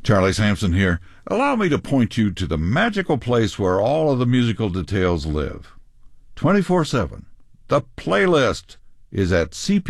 Charlie Sampson here. Allow me to point you to the magical place where all of the musical details live. 24/7. The playlist is at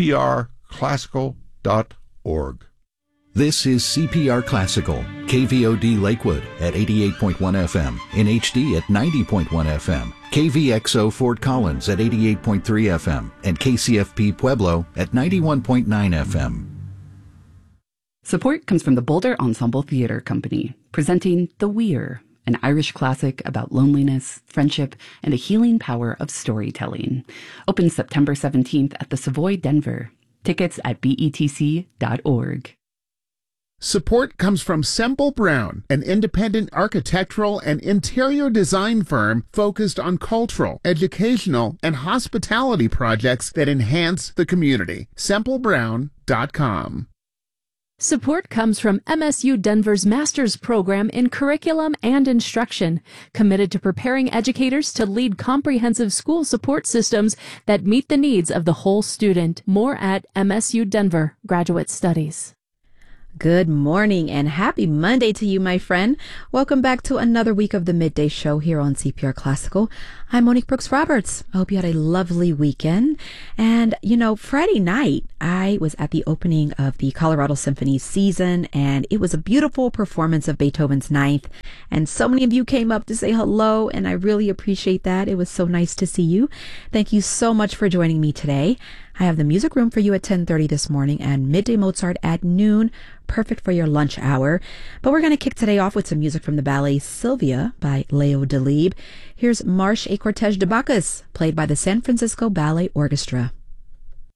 cprclassical.org. This is CPR Classical, KVOD Lakewood at 88.1 FM, in HD at 90.1 FM, KVXO Fort Collins at 88.3 FM, and KCFP Pueblo at 91.9 FM. Support comes from the Boulder Ensemble Theatre Company, presenting The Weir, an Irish classic about loneliness, friendship, and the healing power of storytelling. Open September 17th at the Savoy, Denver. Tickets at betc.org. Support comes from Semple Brown, an independent architectural and interior design firm focused on cultural, educational, and hospitality projects that enhance the community. SempleBrown.com. Support comes from MSU Denver's Master's Program in Curriculum and Instruction, committed to preparing educators to lead comprehensive school support systems that meet the needs of the whole student. More at MSU Denver Graduate Studies. Good morning and happy Monday to you, my friend. Welcome back to another week of the Midday Show here on CPR Classical. I'm Monique Brooks Roberts. I hope you had a lovely weekend. And, Friday night, I was at the opening of the Colorado Symphony season, and it was a beautiful performance of Beethoven's Ninth. And so many of you came up to say hello, and I really appreciate that. It was so nice to see you. Thank you so much for joining me today. I have the music room for you at 10:30 this morning and Midday Mozart at noon, perfect for your lunch hour. But we're going to kick today off with some music from the ballet Sylvia by Leo Delibes. Here's Marche et Cortège de Bacchus, played by the San Francisco Ballet Orchestra.